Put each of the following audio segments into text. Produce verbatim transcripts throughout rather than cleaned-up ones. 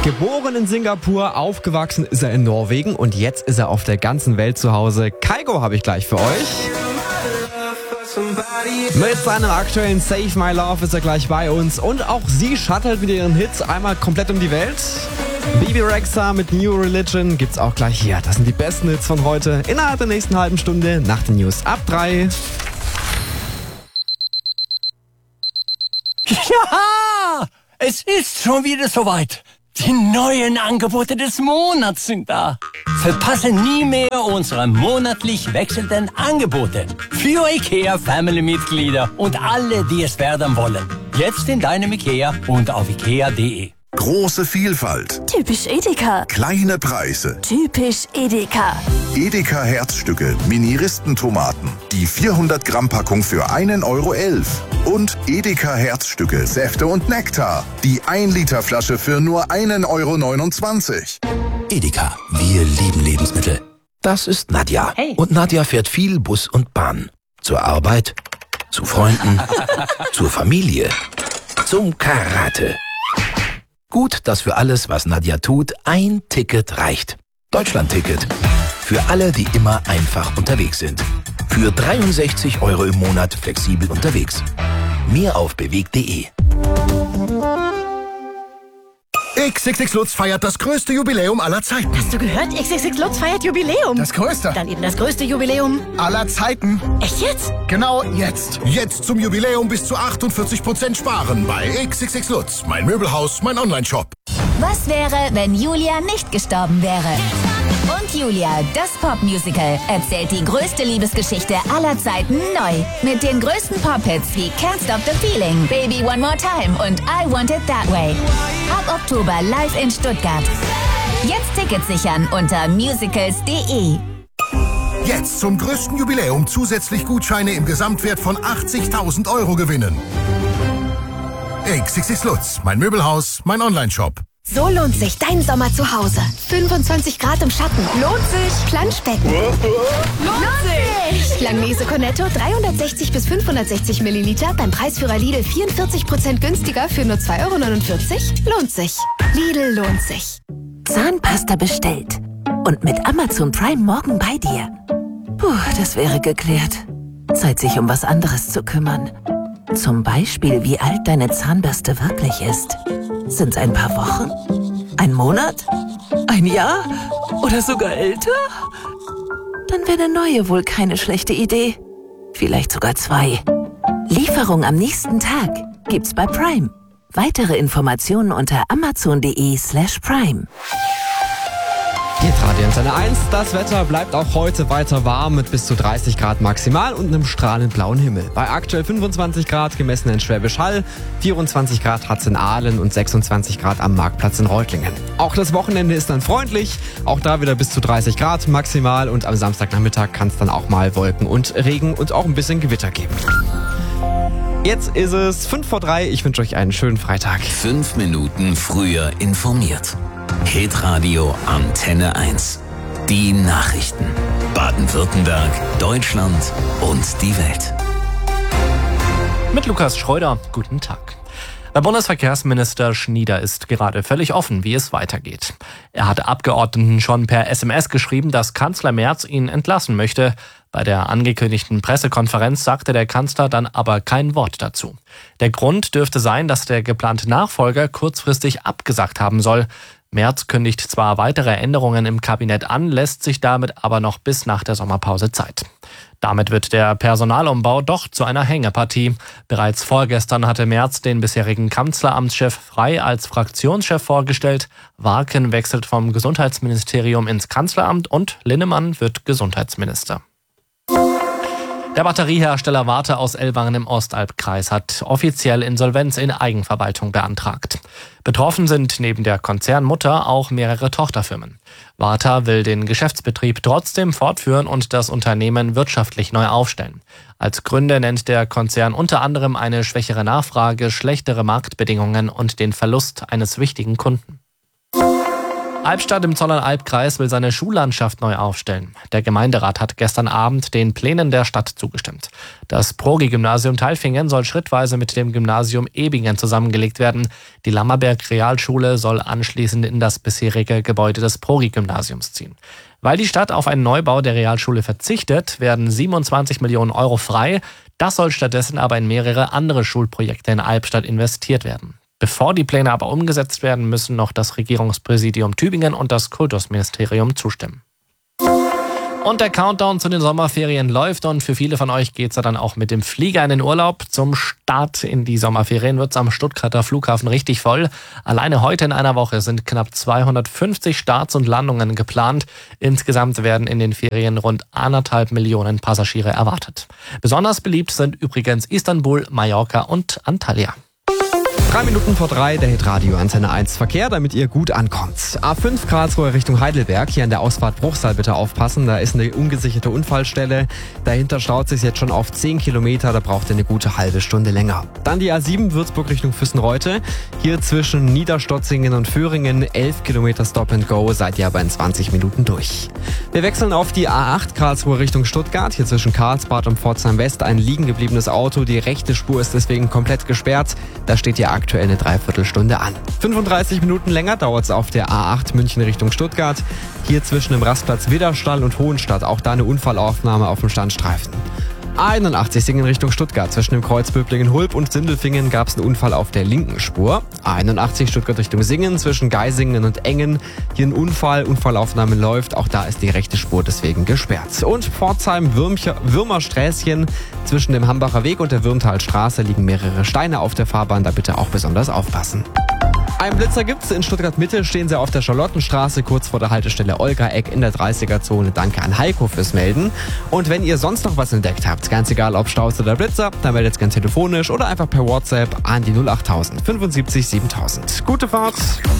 Geboren in Singapur, aufgewachsen ist er in Norwegen und jetzt ist er auf der ganzen Welt zu Hause. Kygo habe ich gleich für euch. Mit seinem aktuellen Save My Love ist er gleich bei uns und auch sie shuttelt mit ihren Hits einmal komplett um die Welt. Bebe Rexha mit New Religion gibt's auch gleich hier. Das sind die besten Hits von heute innerhalb der nächsten halben Stunde nach den News ab drei. Ja, es ist schon wieder soweit. Die neuen Angebote des Monats sind da. Verpasse nie mehr unsere monatlich wechselnden Angebote. Für IKEA Family-Mitglieder und alle, die es werden wollen. Jetzt in deinem IKEA und auf ikea punkt de. Große Vielfalt. Typisch Edeka. Kleine Preise. Typisch Edeka. Edeka Herzstücke, Mini-Ristentomaten. Die vierhundert Gramm Packung für einen Euro elf. Und Edeka Herzstücke, Säfte und Nektar. Die ein Liter Flasche für nur einen Euro neunundzwanzig. Edeka, wir lieben Lebensmittel. Das ist Nadja. Hey. Und Nadja fährt viel Bus und Bahn. Zur Arbeit, zu Freunden, zur Familie, zum Karate. Gut, dass für alles, was Nadja tut, ein Ticket reicht. Deutschland-Ticket. Für alle, die immer einfach unterwegs sind. Für dreiundsechzig Euro im Monat flexibel unterwegs. Mehr auf bewegt punkt de. X X X Lutz feiert das größte Jubiläum aller Zeiten. Hast du gehört? X X X Lutz feiert Jubiläum. Das größte. Dann eben das größte Jubiläum aller Zeiten. Echt jetzt? Genau jetzt. Jetzt zum Jubiläum bis zu achtundvierzig Prozent sparen bei X X X Lutz. Mein Möbelhaus, mein Online-Shop. Was wäre, wenn Julia nicht gestorben wäre? Und Julia, das Pop-Musical, erzählt die größte Liebesgeschichte aller Zeiten neu. Mit den größten Pop-Hits wie Can't Stop the Feeling, Baby One More Time und I Want It That Way. Ab Oktober live in Stuttgart. Jetzt Tickets sichern unter musicals punkt de. Jetzt zum größten Jubiläum zusätzlich Gutscheine im Gesamtwert von achtzigtausend Euro gewinnen. X X X Lutz, mein Möbelhaus, mein Online-Shop. So lohnt sich dein Sommer zu Hause. fünfundzwanzig Grad im Schatten. Lohnt sich. Planschbecken. Lohnt sich. Langnese Cornetto dreihundertsechzig bis fünfhundertsechzig Milliliter beim Preisführer Lidl vierundvierzig Prozent günstiger für nur zwei Euro neunundvierzig. Lohnt sich. Lidl lohnt sich. Zahnpasta bestellt. Und mit Amazon Prime morgen bei dir. Puh, das wäre geklärt. Zeit, sich um was anderes zu kümmern. Zum Beispiel, wie alt deine Zahnbürste wirklich ist. Sind's ein paar Wochen? Ein Monat? Ein Jahr? Oder sogar älter? Dann wäre eine neue wohl keine schlechte Idee. Vielleicht sogar zwei. Lieferung am nächsten Tag gibt's bei Prime. Weitere Informationen unter amazon punkt de slash prime. Hier Radio Antenne eins. Das Wetter bleibt auch heute weiter warm mit bis zu dreißig Grad maximal und einem strahlend blauen Himmel. Bei aktuell fünfundzwanzig Grad gemessen in Schwäbisch Hall, vierundzwanzig Grad hat's in Aalen und sechsundzwanzig Grad am Marktplatz in Reutlingen. Auch das Wochenende ist dann freundlich, auch da wieder bis zu dreißig Grad maximal und am Samstagnachmittag kann es dann auch mal Wolken und Regen und auch ein bisschen Gewitter geben. Jetzt ist es fünf vor drei. Ich wünsche euch einen schönen Freitag. Fünf Minuten früher informiert. Hitradio Antenne eins. Die Nachrichten. Baden-Württemberg, Deutschland und die Welt. Mit Lukas Schreuder, guten Tag. Der Bundesverkehrsminister Schnieder ist gerade völlig offen, wie es weitergeht. Er hat Abgeordneten schon per S M S geschrieben, dass Kanzler Merz ihn entlassen möchte. Bei der angekündigten Pressekonferenz sagte der Kanzler dann aber kein Wort dazu. Der Grund dürfte sein, dass der geplante Nachfolger kurzfristig abgesagt haben soll. Merz kündigt zwar weitere Änderungen im Kabinett an, lässt sich damit aber noch bis nach der Sommerpause Zeit. Damit wird der Personalumbau doch zu einer Hängepartie. Bereits vorgestern hatte Merz den bisherigen Kanzleramtschef Frey als Fraktionschef vorgestellt. Warken wechselt vom Gesundheitsministerium ins Kanzleramt und Linnemann wird Gesundheitsminister. Der Batteriehersteller Varta aus Ellwangen im Ostalbkreis hat offiziell Insolvenz in Eigenverwaltung beantragt. Betroffen sind neben der Konzernmutter auch mehrere Tochterfirmen. Varta will den Geschäftsbetrieb trotzdem fortführen und das Unternehmen wirtschaftlich neu aufstellen. Als Gründe nennt der Konzern unter anderem eine schwächere Nachfrage, schlechtere Marktbedingungen und den Verlust eines wichtigen Kunden. Albstadt im Zollernalbkreis will seine Schullandschaft neu aufstellen. Der Gemeinderat hat gestern Abend den Plänen der Stadt zugestimmt. Das Progi-Gymnasium Tailfingen soll schrittweise mit dem Gymnasium Ebingen zusammengelegt werden. Die Lammerberg-Realschule soll anschließend in das bisherige Gebäude des Progi-Gymnasiums ziehen. Weil die Stadt auf einen Neubau der Realschule verzichtet, werden siebenundzwanzig Millionen Euro frei. Das soll stattdessen aber in mehrere andere Schulprojekte in Albstadt investiert werden. Bevor die Pläne aber umgesetzt werden, müssen noch das Regierungspräsidium Tübingen und das Kultusministerium zustimmen. Und der Countdown zu den Sommerferien läuft und für viele von euch geht's ja dann auch mit dem Flieger in den Urlaub. Zum Start in die Sommerferien wird's am Stuttgarter Flughafen richtig voll. Alleine heute in einer Woche sind knapp zweihundertfünfzig Starts und Landungen geplant. Insgesamt werden in den Ferien rund anderthalb Millionen Passagiere erwartet. Besonders beliebt sind übrigens Istanbul, Mallorca und Antalya. Drei Minuten vor drei, der Hitradio Antenne eins Verkehr, damit ihr gut ankommt. A fünf Karlsruhe Richtung Heidelberg, hier an der Ausfahrt Bruchsal bitte aufpassen, da ist eine ungesicherte Unfallstelle. Dahinter staut sich jetzt schon auf zehn Kilometer, da braucht ihr eine gute halbe Stunde länger. Dann die A sieben Würzburg Richtung Füssenreute, hier zwischen Niederstotzingen und Föhringen, elf Kilometer Stop and Go, seid ihr aber in zwanzig Minuten durch. Wir wechseln auf die A acht Karlsruhe Richtung Stuttgart, hier zwischen Karlsbad und Pforzheim West ein liegen gebliebenes Auto, die rechte Spur ist deswegen komplett gesperrt, da steht ihr aktuell eine Dreiviertelstunde an. fünfunddreißig Minuten länger dauert es auf der A acht München Richtung Stuttgart. Hier zwischen dem Rastplatz Widderstall und Hohenstadt auch da eine Unfallaufnahme auf dem Standstreifen. A einundachtzig Singen Richtung Stuttgart. Zwischen dem Kreuz Böblingen-Hulb und Sindelfingen gab es einen Unfall auf der linken Spur. A einundachtzig Stuttgart Richtung Singen zwischen Geisingen und Engen. Hier ein Unfall, Unfallaufnahme läuft. Auch da ist die rechte Spur deswegen gesperrt. Und Pforzheim-Würmersträßchen. Zwischen dem Hambacher Weg und der Würmtalstraße liegen mehrere Steine auf der Fahrbahn. Da bitte auch besonders aufpassen. Ein Blitzer gibt's. In Stuttgart-Mitte stehen sie auf der Charlottenstraße, kurz vor der Haltestelle Olga-Eck in der dreißiger-Zone. Danke an Heiko fürs Melden. Und wenn ihr sonst noch was entdeckt habt, ganz egal ob Staus oder Blitzer, dann meldet es gerne telefonisch oder einfach per WhatsApp an die null achttausend fünfundsiebzig siebentausend. Gute Fahrt!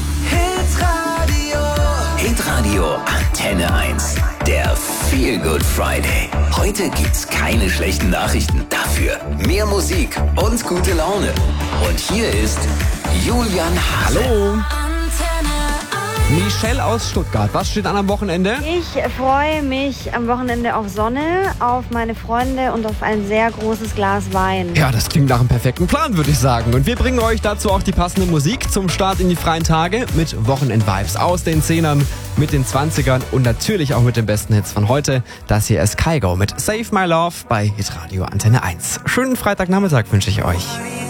Hitradio Hitradio Antenne eins. Der Feel Good Friday. Heute gibt's keine schlechten Nachrichten. Dafür mehr Musik und gute Laune. Und hier ist Julian Hase. Hallo! Michelle aus Stuttgart, was steht an am Wochenende? Ich freue mich am Wochenende auf Sonne, auf meine Freunde und auf ein sehr großes Glas Wein. Ja, das klingt nach einem perfekten Plan, würde ich sagen. Und wir bringen euch dazu auch die passende Musik zum Start in die freien Tage mit Wochenend-Vibes aus den Zehnern, mit den Zwanzigern und natürlich auch mit den besten Hits von heute. Das hier ist Kygo mit Save My Love bei Hitradio Antenne eins. Schönen Freitagnachmittag wünsche ich euch.